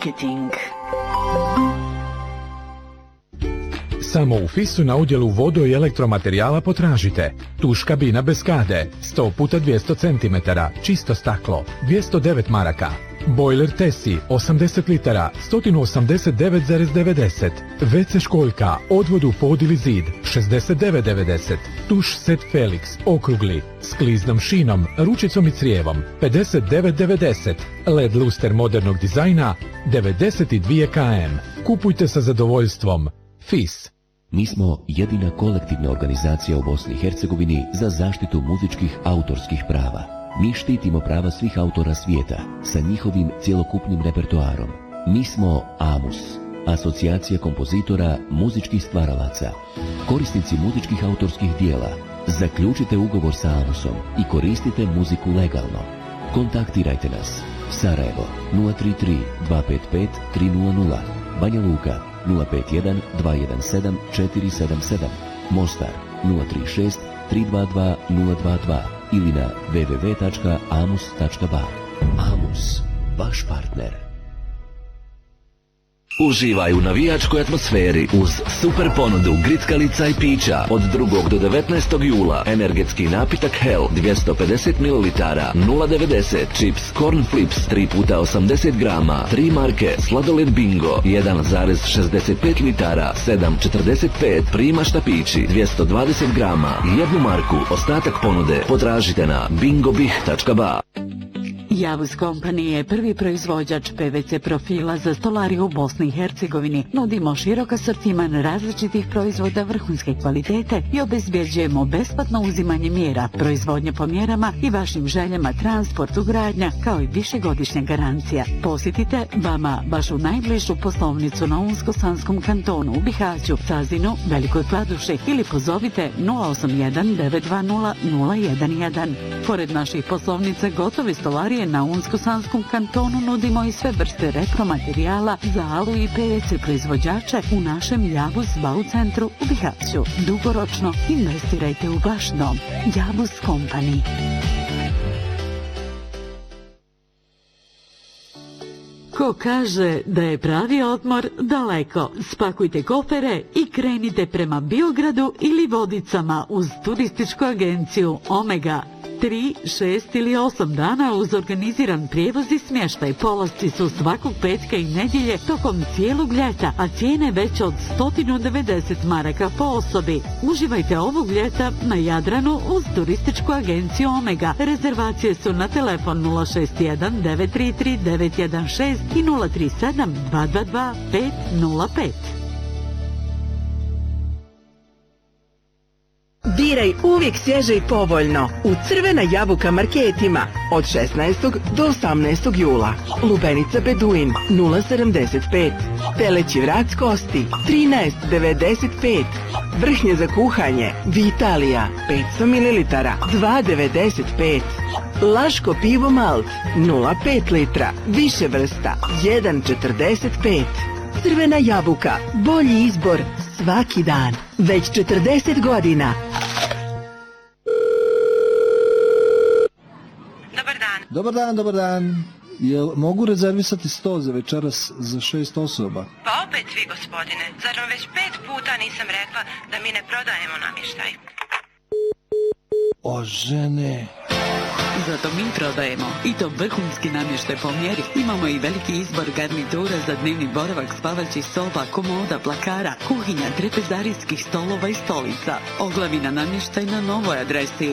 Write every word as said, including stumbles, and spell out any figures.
marketing. Samo u Fisu na udjelu vodo i elektromaterijala potražite. Tuš kabina bez kade, sto puta dvjesto centimetara, čisto staklo, dvjesto devet maraka. Bojler Tesi, osamdeset litara, sto osamdeset devet zarez devedeset. ve ce školjka, odvod u pod ili zid, šezdeset devet devedeset. Tuš set Felix, okrugli, s kliznom šinom, ručicom i crijevom, pedeset devet devedeset. L E D luster modernog dizajna, devedeset dva kilometra. Kupujte sa zadovoljstvom. Fis. Mi smo jedina kolektivna organizacija u Bosni i Hercegovini za zaštitu muzičkih autorskih prava. Mi štitimo prava svih autora svijeta sa njihovim cjelokupnim repertoarom. Mi smo AMUS, Asocijacija kompozitora muzičkih stvaralaca. Korisnici muzičkih autorskih dijela, zaključite ugovor sa AMUSom i koristite muziku legalno. Kontaktirajte nas. Sarajevo nula tri tri dva pet pet tri nula nula, Banja Luka nula pet jedan dva jedan sedam četiri sedam sedam, Mostar nula tri šest tri dva dva nula dva dva ili na w w w tačka amus tačka ba. AMUS, vaš partner. Uživaj u navijačkoj atmosferi uz super ponudu grickalica i pića od drugog do devetnaestog jula. Energetski napitak Hell dvjesto pedeset mililitara nula devedeset, čips Corn Flips tri puta osamdeset grama, tri marke sladoled Bingo jedan zarez šezdeset pet litara sedam četrdeset pet, prima štapići dvjesto dvadeset grama, jednu marku. Ostatak ponude potražite na bingobih tačka ba. Javus Company je prvi proizvođač P V C profila za stolariju u Bosni i Hercegovini. Nudimo širok asortiman različitih proizvoda vrhunske kvalitete i obezbjeđujemo besplatno uzimanje mjera, proizvodnje po mjerama i vašim željama, transport, ugradnja, kao i višegodišnja garancija. Posjetite vama vašu najbližu poslovnicu na Unsko-Sanskom kantonu u Bihaću, Cazinu, Velikoj Kladuši ili pozovite nula osam jedan devet dva nula nula jedan jedan. Pored naših poslovnica gotove stolarije na Unsko-Sanskom kantonu nudimo i sve vrste repromaterijala za alu i P V C proizvođače u našem Javus Bau centru u Bihaću. Dugoročno investirajte u vaš dom. Javus Company. Ko kaže da je pravi odmor daleko, spakujte kofere i krenite prema Biogradu ili Vodicama uz turističku agenciju Omega. Tri, šest ili osam dana uz organiziran prijevoz i smještaj. Polasci su svakog petka i nedjelje tokom cijelog ljeta, a cijene veće od sto devedeset maraka po osobi. Uživajte ovog ljeta na Jadranu uz turističku agenciju Omega. Rezervacije su na telefon nula šest jedan devet tri tri devet jedan šest i nula tri sedam dva dva dva pet nula pet. Biraj uvijek svježe i povoljno u Crvena jabuka marketima od šesnaestog do osamnaestog jula. Lubenica Beduin nula sedamdeset pet, teleći vrat s kosti trinaest devedeset pet, vrhnje za kuhanje Vitalija petsto mililitara dva devedeset pet, Laško pivo malt nula pet litra, više vrsta jedan četrdeset pet. Crvena jabuka, bolji izbor svaki dan, već četrdeset godina. Dobar dan. Dobar dan, dobar dan. Jel mogu rezervisati sto za večeras za šest osoba? Pa opet vi, gospodine. Zar vam već pet puta nisam rekla da mi ne prodajemo namještaj? O, žene... Zato mi prodajemo i to vrhunski namještaj po mjeri. Imamo i veliki izbor garnitura za dnevni boravak, spavaćih soba, komoda, plakara, kuhinja, trepezarijskih stolova i stolica. Oglavina namještaj na novoj adresi